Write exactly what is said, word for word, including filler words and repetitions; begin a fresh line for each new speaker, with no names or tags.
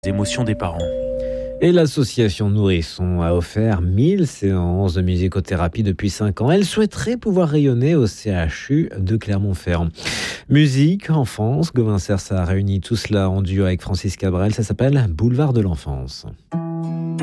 émotions des parents.
Et l'association Nourrisson a offert mille séances de musicothérapie depuis cinq ans. Elle souhaiterait pouvoir rayonner au C H U de Clermont-Ferrand. Musique, enfance, Gauvin Cers a réuni tout cela en duo avec Francis Cabrel. Ça s'appelle Boulevard de l'enfance.